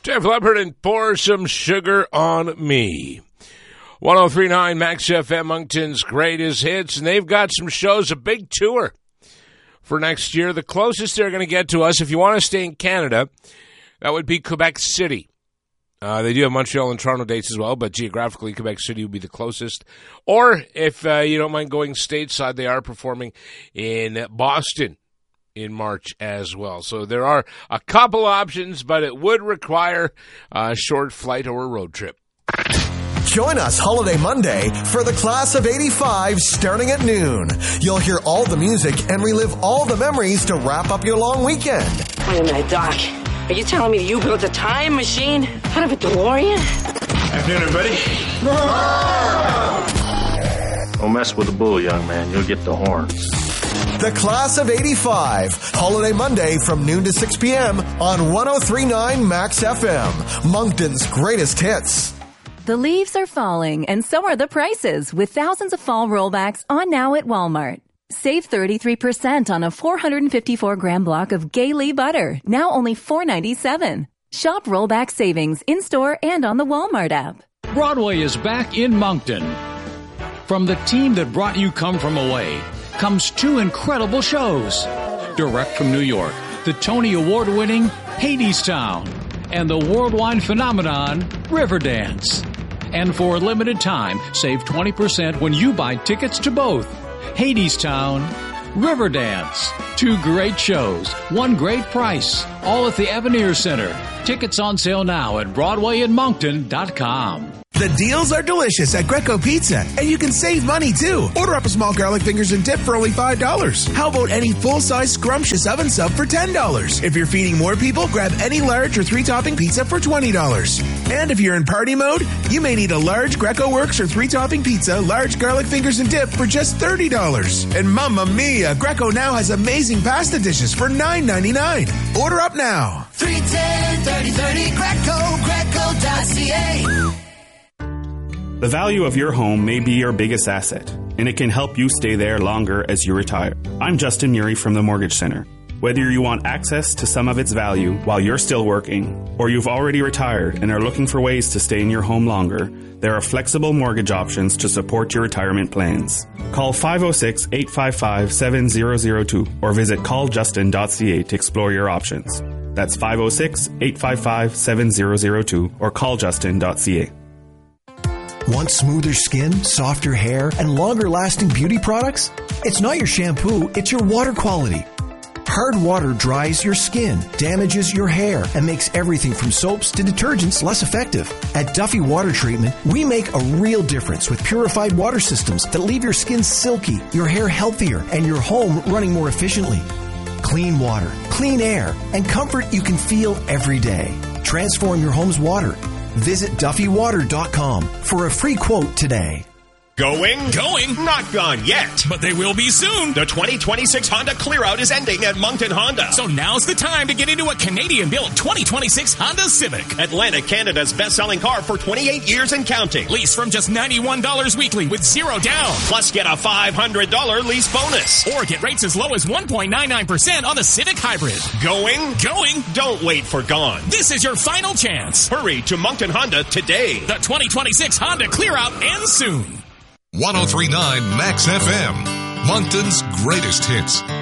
Def Leppard and Pour Some Sugar on Me. 103.9 Max FM, Moncton's greatest hits, and they've got some shows, a big tour for next year. The closest they're going to get to us, if you want to stay in Canada, that would be Quebec City. They do have Montreal and Toronto dates as well, but geographically, Quebec City would be the closest. Or, if you don't mind going stateside, they are performing in Boston in March as well. So there are a couple options, but it would require a short flight or a road trip. Join us Holiday Monday for the Class of 85 starting at noon. You'll hear all the music and relive all the memories to wrap up your long weekend. Wait a minute, Doc. Are you telling me you built a time machine out of a DeLorean? Afternoon, everybody. Don't mess with the bull, young man. You'll get the horns. The Class of 85, Holiday Monday from noon to 6 p.m. on 103.9 Max FM, Moncton's greatest hits. The leaves are falling, and so are the prices, with thousands of fall rollbacks on now at Walmart. Save 33% on a 454-gram block of Gaylee butter, now only $4.97. Shop rollback savings in-store and on the Walmart app. Broadway is back in Moncton. From the team that brought you Come From Away comes two incredible shows. Direct from New York, the Tony Award-winning Hadestown and the worldwide phenomenon Riverdance. And for a limited time, save 20% when you buy tickets to both Hadestown, Riverdance. Two great shows, one great price, all at the Avenir Center. Tickets on sale now at BroadwayInMoncton.com. The deals are delicious at Greco Pizza, and you can save money too. Order up a small garlic fingers and dip for only $5. How about any full-size scrumptious oven sub for $10? If you're feeding more people, grab any large or 3-topping pizza for $20. And if you're in party mode, you may need a large Greco Works or 3-topping pizza, large garlic fingers and dip for just $30. And mamma mia, Greco now has amazing pasta dishes for $9.99. Order up now. 310-3030 Greco.ca. The value of your home may be your biggest asset, and it can help you stay there longer as you retire. I'm Justin Murray from the Mortgage Center. Whether you want access to some of its value while you're still working, or you've already retired and are looking for ways to stay in your home longer, there are flexible mortgage options to support your retirement plans. Call 506-855-7002 or visit calljustin.ca to explore your options. That's 506-855-7002 or calljustin.ca. Want smoother skin, softer hair, and longer-lasting beauty products? It's not your shampoo, it's your water quality. Hard water dries your skin, damages your hair, and makes everything from soaps to detergents less effective. At Duffy Water Treatment, we make a real difference with purified water systems that leave your skin silky, your hair healthier, and your home running more efficiently. Clean water, clean air, and comfort you can feel every day. Transform your home's water. Visit DuffyWater.com for a free quote today. Going? Not gone yet. But they will be soon. The 2026 Honda Clear-Out is ending at Moncton Honda. So now's the time to get into a Canadian-built 2026 Honda Civic. Atlantic, Canada's best-selling car for 28 years and counting. Lease from just $91 weekly with zero down. Plus get a $500 lease bonus. Or get rates as low as 1.99% on the Civic Hybrid. Going? Don't wait for gone. This is your final chance. Hurry to Moncton Honda today. The 2026 Honda Clear-Out ends soon. 103.9 Max FM, Moncton's greatest hits.